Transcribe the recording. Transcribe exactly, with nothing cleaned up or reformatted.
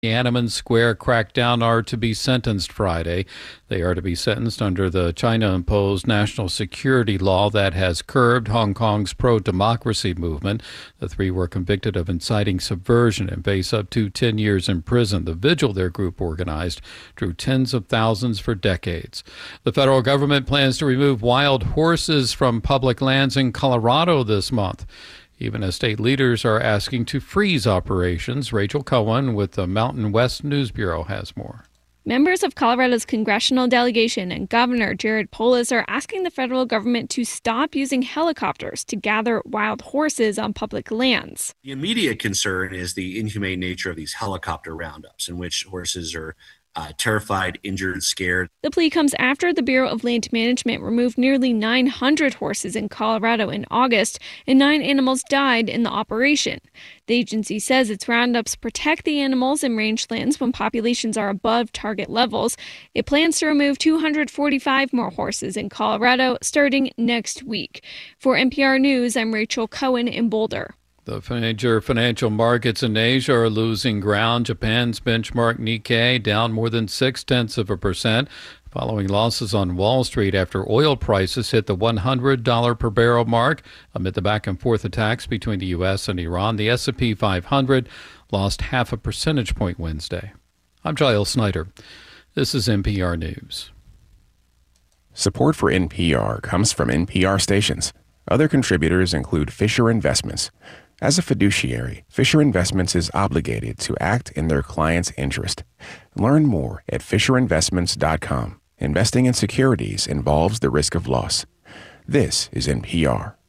Tiananmen Square crackdown are to be sentenced Friday. They are to be sentenced under the China-imposed national security law that has curbed Hong Kong's pro-democracy movement. The three were convicted of inciting subversion and face up to ten years in prison. The vigil their group organized drew tens of thousands for decades. The federal government plans to remove wild horses from public lands in Colorado this month. Even as state leaders are asking to freeze operations. Rachel Cohen with the Mountain West News Bureau has more. Members of Colorado's congressional delegation and Governor Jared Polis are asking the federal government to stop using helicopters to gather wild horses on public lands. The immediate concern is the inhumane nature of these helicopter roundups in which horses are Uh, terrified, injured, scared. The plea comes after the Bureau of Land Management removed nearly nine hundred horses in Colorado in August, and nine animals died in the operation. The agency says its roundups protect the animals in rangelands when populations are above target levels. It plans to remove two hundred forty-five more horses in Colorado starting next week. For N P R News, I'm Rachel Cohen in Boulder. The major financial markets in Asia are losing ground. Japan's benchmark Nikkei down more than six-tenths of a percent, following losses on Wall Street after oil prices hit the one hundred dollars per barrel mark. Amid the back-and-forth attacks between the U S and Iran, the S and P five hundred lost half a percentage point Wednesday. I'm Giles Snyder. This is N P R News. Support for N P R comes from N P R stations. Other contributors include Fisher Investments. As a fiduciary, Fisher Investments is obligated to act in their client's interest. Learn more at fisher investments dot com. Investing in securities involves the risk of loss. This is N P R.